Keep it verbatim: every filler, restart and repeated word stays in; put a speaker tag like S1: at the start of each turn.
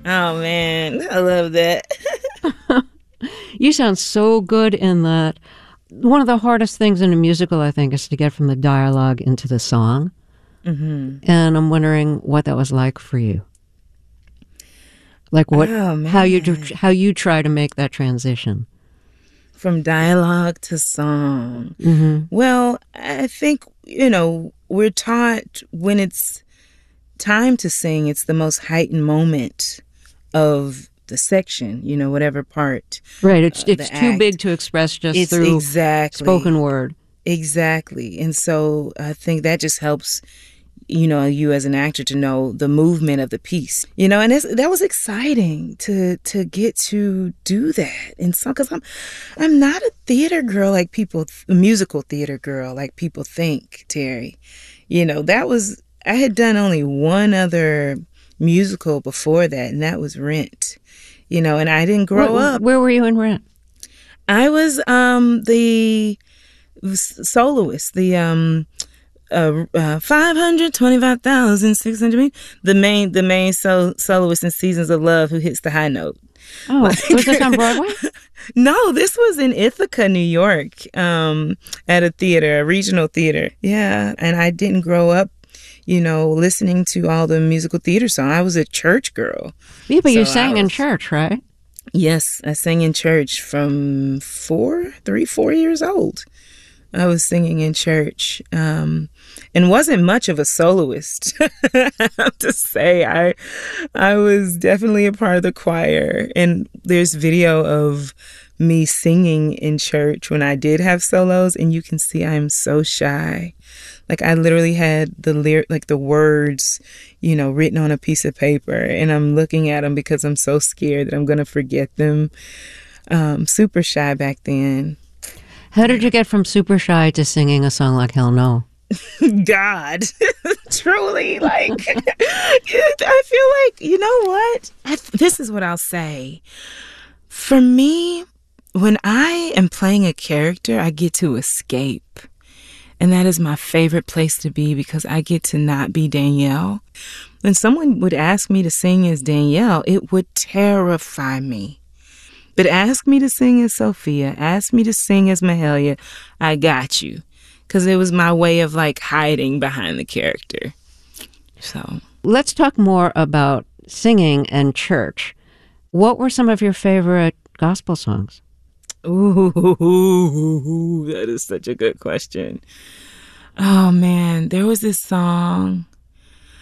S1: Oh man, I love that.
S2: You sound so good in that. One of the hardest things in a musical, I think, is to get from the dialogue into the song.
S1: Mm-hmm.
S2: And I'm wondering what that was like for you. Like what,
S1: Oh
S2: how you
S1: man,
S2: how you try to make that transition.
S1: from dialogue to song.
S2: Mm-hmm.
S1: Well, I think you know we're taught when it's time to sing, it's the most heightened moment of the section. You know, whatever part,
S2: Right. It's
S1: uh,
S2: it's
S1: the
S2: too big
S1: act.
S2: to express just
S1: It's
S2: through
S1: exactly,
S2: spoken word.
S1: exactly, and so I think that just helps you know, you as an actor to know the movement of the piece, you know, and it's, that was exciting to to get to do that. And so, because I'm I'm not a theater girl like people, a musical theater girl like people think, Terry. You know, that was I had done only one other musical before that, and that was Rent. You know, and I didn't grow
S2: What,
S1: up.
S2: where were you in Rent?
S1: I was um the soloist, the um uh, uh five hundred twenty-five thousand six hundred, the main the main so, soloist in Seasons of Love who hits the high note.
S2: Oh,
S1: Like,
S2: was this on Broadway?
S1: no, this was in Ithaca, New York, um at a theater, a regional theater. Yeah, and I didn't grow up, you know, listening to all the musical theater songs. I was a church girl.
S2: Yeah, but
S1: So
S2: you
S1: I
S2: sang in
S1: was,
S2: church, right?
S1: yes, I sang in church from four, three, four years old. I was singing in church, um, and wasn't much of a soloist. I have to say, I I was definitely a part of the choir, and there's video of me singing in church when I did have solos, and you can see I'm so shy. Like I literally had the lyric, like the words, you know, written on a piece of paper, and I'm looking at them because I'm so scared that I'm gonna forget them. Um, super shy back then.
S2: How did you get from super shy to singing a song like Hell No?
S1: God, truly, like, I feel like, you know what? I, this is what I'll say. For me, when I am playing a character, I get to escape. And that is my favorite place to be because I get to not be Danielle. When someone would ask me to sing as Danielle, it would terrify me. But ask me to sing as Sophia, ask me to sing as Mahalia, I got you. Because it was my way of like hiding behind the character. So
S2: let's talk more about singing and church. What were some of your favorite gospel songs?
S1: Ooh, that is such a good question. Oh man, there was this song.